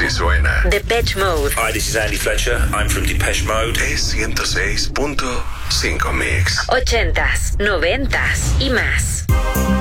Así suena. Depeche Mode. Hi, this is Andy Fletcher. I'm from Depeche Mode. Es 106.5 Mix. 80s, 90s y más.